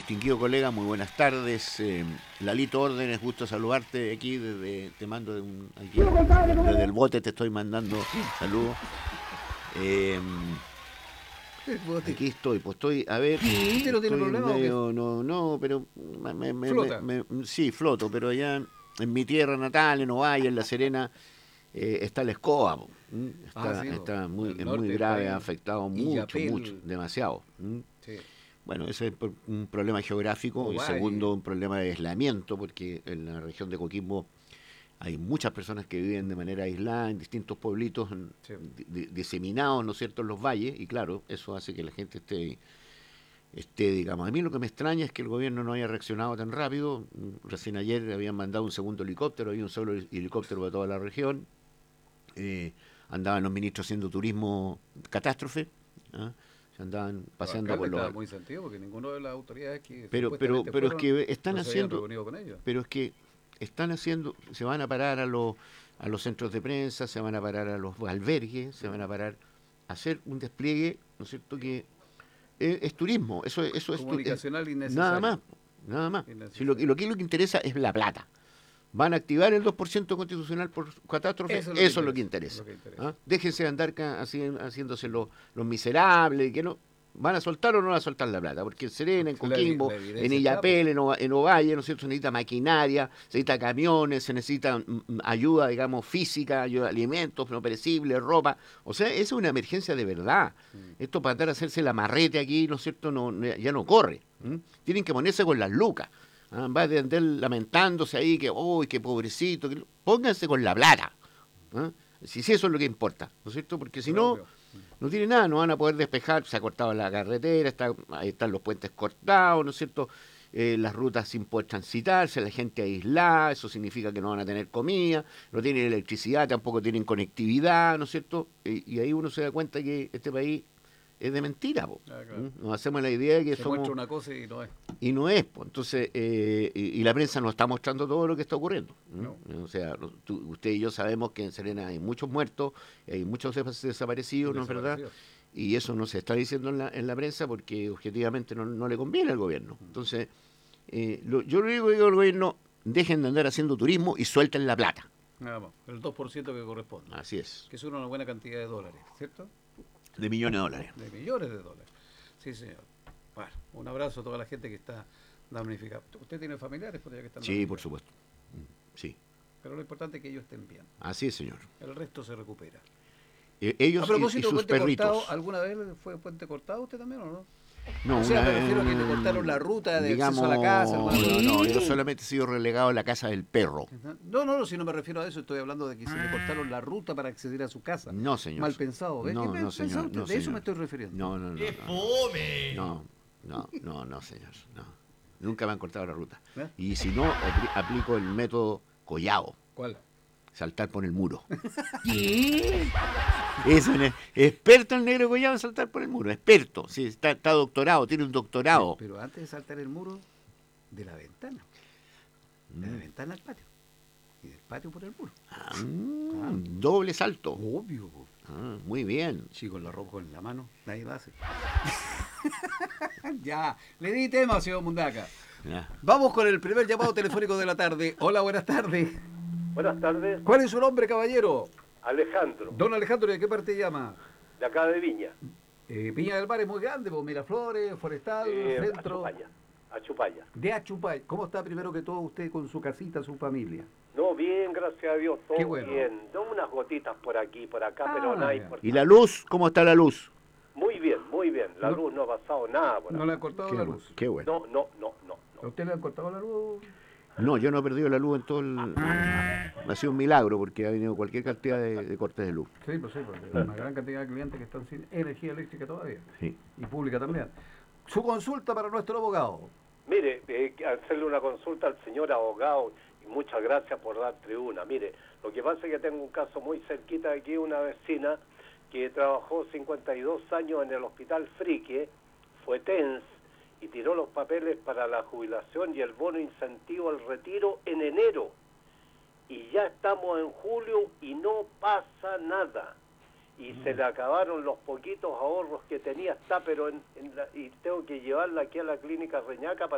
distinguido colega, muy buenas tardes. Lalito Órdenes, gusto saludarte aquí te mando aquí, desde el bote te estoy mandando saludos. Eh, Aquí estoy, pues estoy, a ver, ¿Usted no tiene estoy problema o qué? medio, no, pero Flota. sí, floto, pero allá en mi tierra natal, en Ovalle, en La Serena, está la escoba, po, Sí, está en el muy norte del grave, ha país. afectado mucho, Illapel. demasiado. Sí. Bueno, ese es un problema geográfico y Ovalle. segundo, un problema de aislamiento, porque en la región de Coquimbo hay muchas personas que viven de manera aislada en distintos pueblitos Sí. diseminados, ¿no es cierto?, en los valles, y claro, eso hace que la gente esté, digamos, a mí lo que me extraña es que el gobierno no haya reaccionado tan rápido. Recién ayer habían mandado un segundo helicóptero, había un solo helicóptero para toda la región. Eh, Andaban los ministros haciendo turismo catástrofe, ¿ah? Se andaban Los paseando por alcaldes los... estaban muy sentidos porque ninguno de las autoridades que Pero supuestamente es fueron que están no se habían haciendo, reunido con ellos. pero es que están haciendo, se van a parar a los centros de prensa, se van a parar a los albergues, se van a parar a hacer un despliegue, ¿no es cierto?, que es turismo, eso es Comunicacional nada innecesario. más, nada más. Si Innecesario. lo que interesa es la plata. Van a activar el 2% constitucional por catástrofe, Eso eso es es lo que lo interesa. que interesa. ¿Ah? Déjense de andar haciéndose los miserables, que no. ¿Van a soltar o no van a soltar la plata? Porque en Serena, en Coquimbo, La en evidencia está, pues. Illapel, en Ovalle, ¿no es cierto? Se necesita maquinaria, se necesita camiones, se necesita ayuda, digamos, física, ayuda de alimentos no perecibles, ropa. O sea, es una emergencia de verdad. Esto para andar a hacerse la marrete aquí, ¿no es cierto? Ya no corre. Tienen que ponerse con las lucas. En vez de andar lamentándose ahí que, uy, qué pobrecito, pónganse con la plata. ¿Ah? Si eso es lo que importa, ¿no es cierto? Porque si no, Propio. no tiene nada, no van a poder despejar, se ha cortado la carretera, ahí están los puentes cortados, ¿no es cierto? Las rutas sin poder transitarse, la gente aislada, eso significa que no van a tener comida, no tienen electricidad, tampoco tienen conectividad, ¿no es cierto? Y ahí uno se da cuenta que este país es de mentira, po. Claro. Nos hacemos la idea de que Se muestra somos una cosa y no es. y no es, pues. Entonces, y la prensa nos está mostrando todo lo que está ocurriendo. No. O sea, usted y yo sabemos que en Serena hay muchos muertos, hay muchos desaparecidos, ¿no es verdad? Desaparecido. Y eso no se está diciendo en la prensa porque objetivamente no le conviene al gobierno. Entonces, yo lo digo al gobierno, dejen de andar haciendo turismo y suelten la plata. Nada más. El 2% que corresponde. Así es, Que es una buena cantidad de dólares, ¿cierto? de millones de dólares. De millones de dólares. Sí, señor. Bueno, un abrazo a toda la gente que está damnificada. ¿Usted tiene familiares por allá que están Sí, damnificados? por supuesto. Sí, Pero lo importante es que ellos estén bien. así es, señor. El resto se recupera. A Ellos y propósito de sus Puente Cortado, perritos. ¿alguna vez fue Puente Cortado usted también o no? No, O sea, me refiero a que le cortaron la ruta de acceso a la casa, hermano. no, yo solamente he sido relegado a la casa del perro. No, si no me refiero a eso, estoy hablando de que se le cortaron la ruta para acceder a su casa. No, señor. Mal pensado, ¿ves? No, ¿Qué no, pensaba señor. usted? No, De eso señor. me estoy refiriendo. No, ¡Qué fome! no, señor. No. Nunca me han cortado la ruta. ¿Eh? Y si no, aplico el método Collao. ¿Cuál? Saltar por el muro. Es un experto el negro Collao en saltar por el muro. Experto. Sí, está doctorado, tiene un doctorado. Pero antes de saltar el muro, de la ventana. De la ventana al patio. Y del patio por el muro. Doble salto. Obvio. Muy bien. Sí, con la ropa en la mano, nadie lo hace. Ya, le di tema, señor Mundaca. Ya. Vamos con el primer llamado telefónico de la tarde. Hola, buenas tardes. Buenas tardes, ¿Cuál es su nombre, caballero? Alejandro, Don Alejandro, ¿de qué parte llama? de acá de Viña, Viña del Mar es muy grande, pues Miraflores, Forestal, Centro. Achupaya. De Achupay. ¿Cómo está primero que todo usted con su casita, su familia? No, bien, gracias a Dios, todo Qué bueno. bien. No, unas gotitas por aquí, por acá, Ah, pero nada ya. importante. ¿Y la luz? ¿Cómo está la luz? Muy bien, muy bien. La No- luz no ha pasado nada por ¿No acá. le han cortado la luz? Qué bueno. No. ¿A usted le han cortado la luz? No, yo no he perdido la luz en todo el... Ha sido un milagro porque ha venido cualquier cantidad de cortes de luz. Sí, porque hay una gran cantidad de clientes que están sin energía eléctrica todavía. Sí. Y pública también. Su consulta para nuestro abogado. Mire, hacerle una consulta al señor abogado, y muchas gracias por dar tribuna. Mire, lo que pasa es que tengo un caso muy cerquita de aquí, una vecina que trabajó 52 años en el hospital Frique, fue TENS, y tiró los papeles para la jubilación y el bono incentivo al retiro en enero. Y ya estamos en julio y no pasa nada. Y se le acabaron los poquitos ahorros que tenía, está, pero y tengo que llevarla aquí a la clínica Reñaca